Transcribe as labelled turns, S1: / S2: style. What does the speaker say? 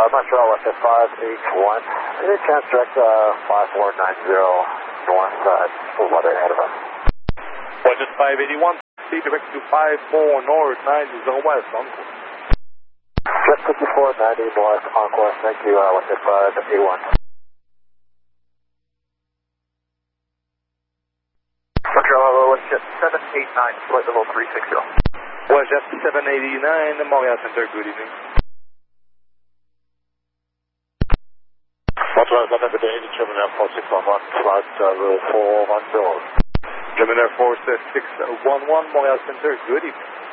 S1: Montreal West at 581. Any chance direct 5490 north, full weather ahead of us.
S2: West at 581, speed direct to 54 north, 90 west, on course.
S1: Jet 5490 north, on course, thank you, West at 581.
S3: Montreal West Jet 789, flight level 360.
S2: West Jet 789, Montreal Center, good evening.
S1: Montreal Center, good day, German Air Force 611, flight level 410.
S2: German Air Force 611, Montreal Center, good evening.